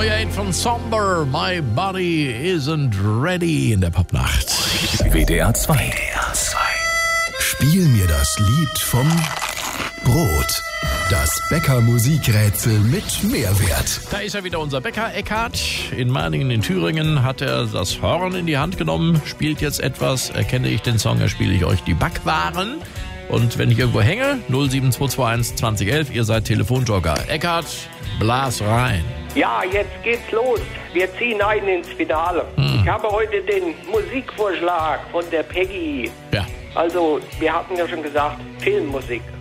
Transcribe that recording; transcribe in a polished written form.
Von Somber, My Body Isn't Ready in der Popnacht. WDR 2. Spiel mir das Lied vom Brot. Das Bäcker-Musikrätsel mit Mehrwert. Da ist ja wieder unser Bäcker Eckhard. In Marningen in Thüringen hat er das Horn in die Hand genommen, spielt jetzt etwas. Erkenne ich den Song, spiele ich euch die Backwaren. Und wenn ich irgendwo hänge, 07221 2011, ihr seid Telefonjoker. Eckhard, blas rein. Ja, jetzt geht's los. Wir ziehen ein ins Finale. Ich habe heute den Musikvorschlag von der Peggy. Ja. Also, wir hatten ja schon gesagt, Filmmusik.